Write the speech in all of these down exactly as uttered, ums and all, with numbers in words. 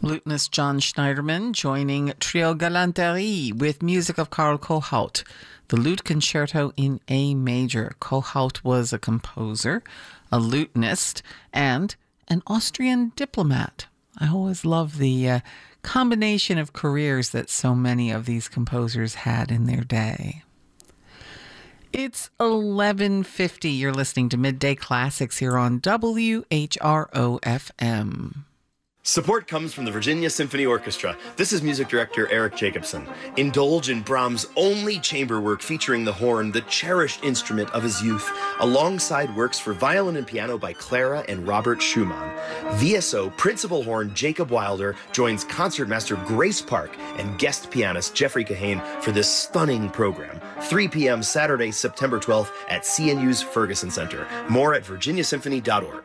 Lutenist John Schneiderman joining Trio Galanterie with music of Karl Kohaut, the Lute Concerto in A major. Kohaut was a composer, a lutenist, and an Austrian diplomat. I always love the uh, combination of careers that so many of these composers had in their day. It's eleven fifty. You're listening to Midday Classics here on W H R O F M. Support comes from the Virginia Symphony Orchestra. This is music director Eric Jacobson. Indulge in Brahms' only chamber work featuring the horn, the cherished instrument of his youth, alongside works for violin and piano by Clara and Robert Schumann. V S O principal horn Jacob Wilder joins concertmaster Grace Park and guest pianist Jeffrey Kahane for this stunning program. three p.m. Saturday, September twelfth at C N U's Ferguson Center. More at virginia symphony dot org.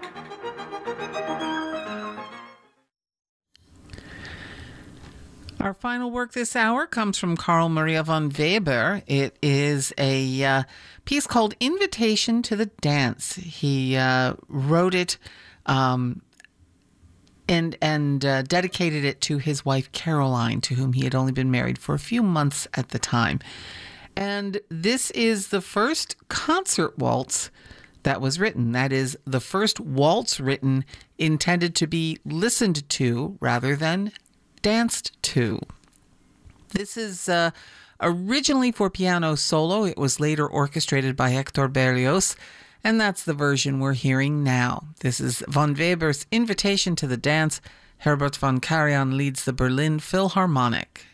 Our final work this hour comes from Carl Maria von Weber. It is a uh, piece called Invitation to the Dance. He uh, wrote it um, and and uh, dedicated it to his wife Caroline, to whom he had only been married for a few months at the time. And this is the first concert waltz that was written. That is the first waltz written intended to be listened to rather than danced to. This is uh, originally for piano solo. It was later orchestrated by Hector Berlioz, and that's the version we're hearing now. This is von Weber's Invitation to the Dance. Herbert von Karajan leads the Berlin Philharmonic.